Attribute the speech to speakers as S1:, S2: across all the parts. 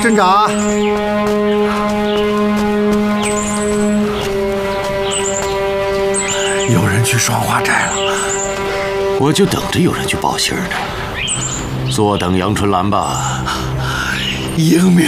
S1: 镇长，有人去双花寨了，
S2: 我就等着有人去报信儿呢。坐等杨春兰吧，
S1: 英明。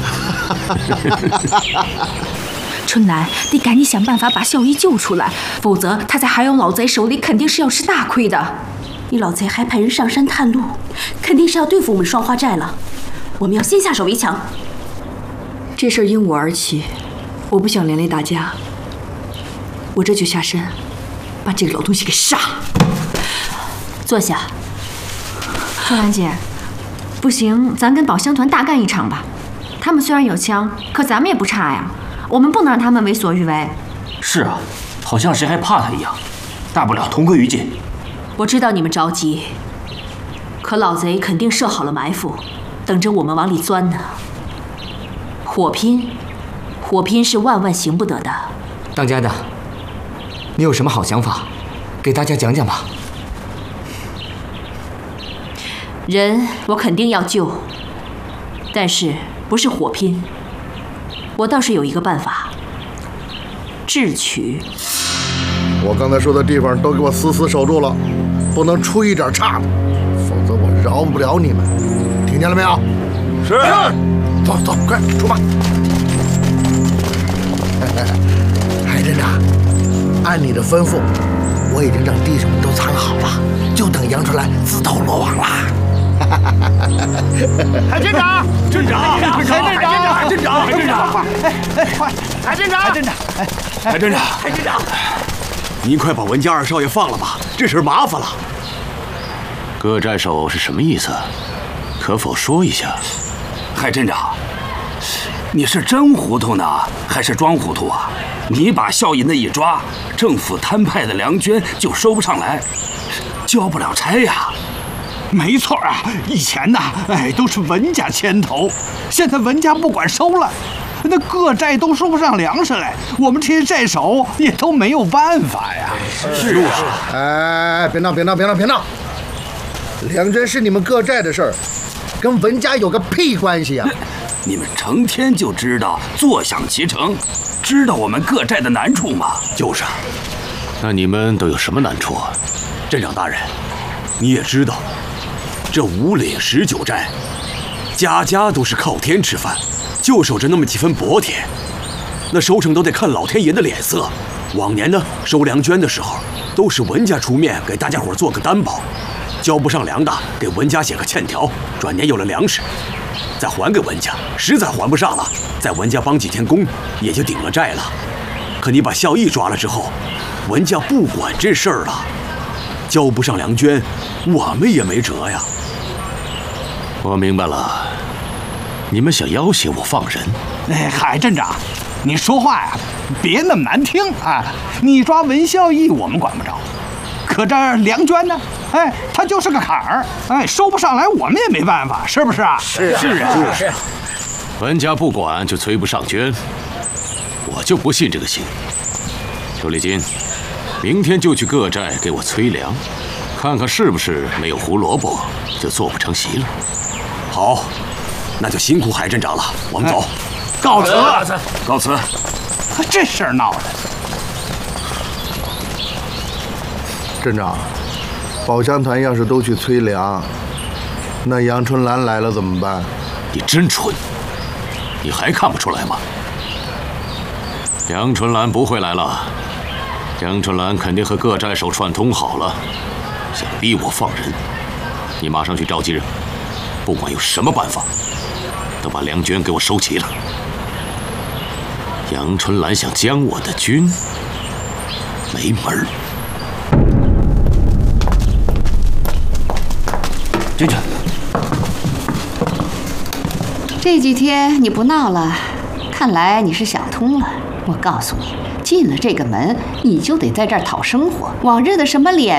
S3: 春兰，得赶紧想办法把孝义救出来，否则他在海洋老贼手里肯定是要吃大亏的。
S4: 你老贼还派人上山探路，肯定是要对付我们双花寨了。我们要先下手为强。
S3: 这事儿因我而起，我不想连累大家，我这就下山，把这个老东西给杀了。
S4: 坐下。
S5: 春兰姐，不行，咱跟宝香团大干一场吧。他们虽然有枪，可咱们也不差呀。我们不能让他们为所欲为。
S6: 是啊，好像谁还怕他一样，大不了同归于尽。
S4: 我知道你们着急，可老贼肯定设好了埋伏，等着我们往里钻呢。火拼是万万行不得的。
S7: 当家的，你有什么好想法，给大家讲讲吧。
S4: 人我肯定要救，但是不是火拼。我倒是有一个办法，智取。
S1: 我刚才说的地方都给我死死守住了，不能出一点岔子，否则我饶不了你们，听见了没有？是。走走，快出发！海镇长，按你的吩咐，我已经让弟兄们都藏好了，就等杨春兰自投罗网啦。
S8: 海镇长，镇长，海镇长，海镇长，海镇长，快，海镇长，海镇长，
S2: 海镇长，
S8: 海镇长，
S2: 您快把文家二少爷放了吧，这事麻烦了。各寨首是什么意思？可否说一下？
S6: 海镇长，你是真糊涂呢，还是装糊涂啊？你把孝义那一抓，政府摊派的粮捐就收不上来，交不了差呀。
S8: 没错啊，以前呢，都是文家牵头，现在文家不管收了，那各寨都收不上粮食来，我们这些寨首也都没有办法呀。
S6: 是啊，
S1: 哎，别闹，别闹，别闹，别闹！粮捐是你们各寨的事儿，跟文家有个屁关系啊！
S6: 你们成天就知道坐享其成，知道我们各寨的难处吗？
S2: 就是啊，那你们都有什么难处啊？镇长大人，你也知道。这5岭19寨，家家都是靠天吃饭，就守着那么几分薄田，那收成都得看老天爷的脸色。往年呢，收粮捐的时候，都是文家出面给大家伙做个担保，交不上粮的，给文家写个欠条，转年有了粮食，再还给文家。实在还不上了，在文家帮几天工，也就顶了债了。可你把孝义抓了之后，文家不管这事儿了，交不上粮捐，我们也没辙呀。我明白了，你们想要挟我放人？
S8: 海镇长，你说话呀，别那么难听啊！你抓文孝义我们管不着，可这粮捐呢？它就是个坎儿，收不上来我们也没办法，是不是啊？
S6: 是啊。
S2: 文家不管就催不上捐，我就不信这个行。邱立金，明天就去各寨给我催粮，看看是不是没有胡萝卜就做不成席了。好，那就辛苦海镇长了，我们走。
S8: 告辞，
S6: 告辞。
S8: 这事儿闹的。
S1: 镇长，宝香团要是都去催粮，那杨春兰来了怎么办？
S2: 你真蠢，你还看不出来吗？杨春兰不会来了，杨春兰肯定和各寨首串通好了，想逼我放人。你马上去召集人，不管有什么办法，都把粮捐给我收齐了。杨春兰想将我的军，没门儿。
S6: 军长，
S5: 这几天你不闹了，看来你是想通了。我告诉你，进了这个门，你就得在这儿讨生活。往日的什么脸